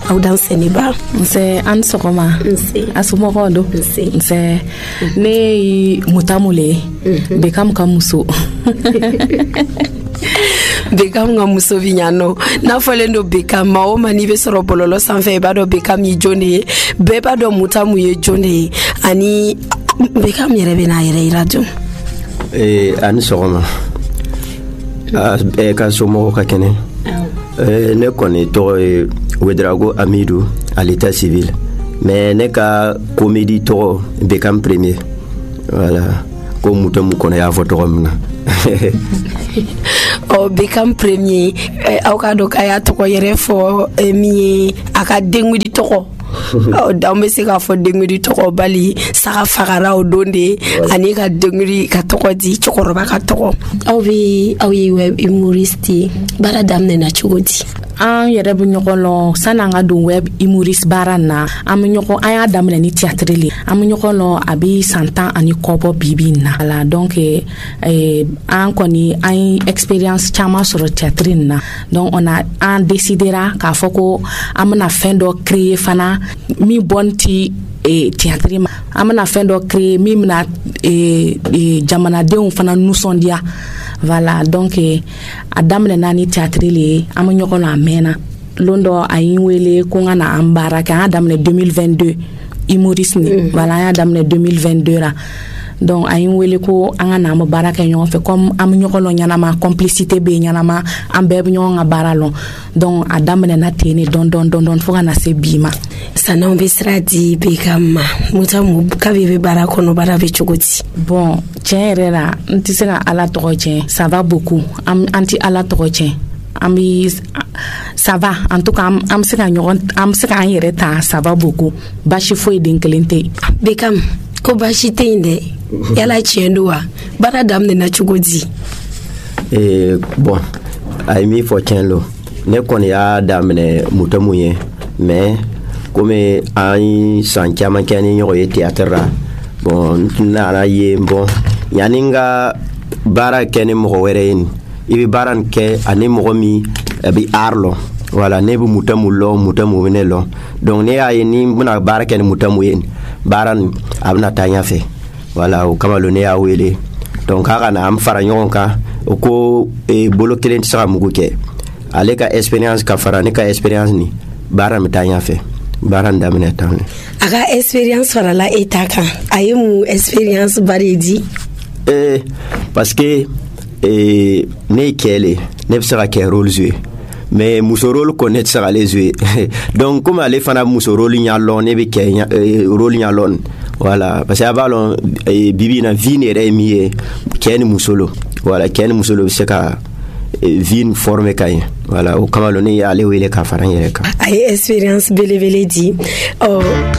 aw dan seniba nse an sɔgɔma asomɔgɔw do nse ne mutamule Bekam ka muso Bekam ka muso bi ɲano n'a fɔlen do Bekam ma o ma n'i bɛ sɔrɔ bɔlɔlɔ sanfɛ i b'a dɔn Bekam ye jɔn de ye bɛɛ b'a dɔn Mutamu ye jɔn de ye ani Bekam yɛrɛ bɛ n'a yɛrɛ yira dun ani sɔgɔma ka somɔgɔw ka kɛnɛ ne kɔni tɔgɔ ye Wedrago Amidou à l'état civil mais ne ka comédie tɔgɔ Bekam premier voilà ko Mutamu kɔnɔ y'a fɔ tɔgɔ min na Bekam premier aw ka dɔn k'a y'a tɔgɔ yɛrɛ fɔ min ye a ka dengudi tɔgɔ dan bɛ se k'a fɔ dengudi tɔgɔ bali saga fagara o don de ani ka dengudi ka tɔgɔ di cɛkɔrɔba ka tɔgɔ aw ye web humoriste baara daminɛna cogo di an yɛrɛ bɛ ɲɔgɔn lɔn san'an ka don web humoriste baara na an y'a daminɛ ni théâtre le an bɛ ɲɔgɔn lɔn a bɛ san 10 ani kɔ bɔ bibi na la donc an kɔni an ye expérience caman sɔrɔ théâtre na donc an décidera k'a fɔ ko an bɛna fɛn dɔ créer fana min bɔn ti théâtre ma an bɛna fɛn dɔ créer min bɛna jamanadenw fana nisɔndiya voilà donc a daminɛna ni théâtre le ye an bɛ ɲɔgɔn na a mɛnna lon dɔ a yi wele ko n ka na an baara kɛ an y'a daminɛ 2022 humorisme voilà an y'a daminɛ 2022 ra donc a yi wele ko an ka na an bɛ baara kɛ ɲɔgɔn fɛ comme an bɛ ɲɔgɔn lɔn ɲanama complicité bɛ ɲanama an bɛɛ bɛ ɲɔgɔn ka baara lɔn donc a daminɛna ten ne dɔn fo ka na se bi ma san'anw bɛ sira di Bekam ma Mutamu kabi bɛ baara kɔnɔ baara bɛ cogo di bon tiɲɛ yɛrɛ la n tɛ se ka Ala tɔgɔ tiɲɛ ça va beaucoup an tɛ Ala tɔgɔ tiɲɛ an bɛ ça va en tout cas an bɛ se k'an yɛrɛ ta ça va beaucoup baasi foyi den kelen tɛ Bekam ko baasi tɛ yen dɛ yala tiɲɛ don wa baara daminɛna cogo di bon a ye min fɔ tiɲɛ lo ne kɔni y'a daminɛ Mutamu ye mais komi an ye san caman kɛ ni ɲɔgɔn ye théâtre ra bon n nana ye bon yanni n ka baara kɛ ni mɔgɔ wɛrɛ ye i bɛ baara nin kɛ ani mɔgɔ min a bɛ art lɔn voilà ne bɛ Mutamu lɔn Mutamu bɛ ne lɔn donc ne y'a ye ni n bɛna baara kɛ ni Mutamu ye baara nin a bɛna taa ɲɛfɛ voilà o kama ne y'a wele donc k'a ka na an fara ɲɔgɔn kan o ko bolo kelen tɛ se ka mugu kɛ ale ka expérience ka fara ne ka expérience ni baara bɛ taa ɲɛfɛ baara nin daminɛ tan a ka expérience farala e ta kan a ye mun expérience ba de di parce que ne ye cɛ le ne bɛ se ka kɛ rôle jouer mais muso rôle ko ne tɛ se k'ale jouer donc comme ale fana muso rôle ɲa lɔn ne bɛ kɛ rôle ɲa lɔn voilà parce que a b'a lɔn bibi na vie ni yɛrɛ ye min ye cɛ ni muso lo voilà cɛ ni muso lo bɛ se ka vie forme ka ɲɛ voilà o kama ne y'ale wele ka fara n yɛrɛ kan a ye expérience belebele di